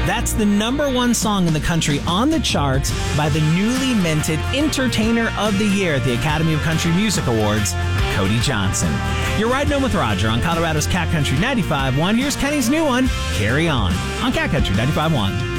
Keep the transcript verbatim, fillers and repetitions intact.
That's the number one song in the country on the charts by the newly minted Entertainer of the Year at the Academy of Country Music Awards, Cody Johnson. You're riding home with Roger on Colorado's Cat Country ninety-five point one. Here's Kenny's new one, Carry On, on Cat Country ninety-five point one.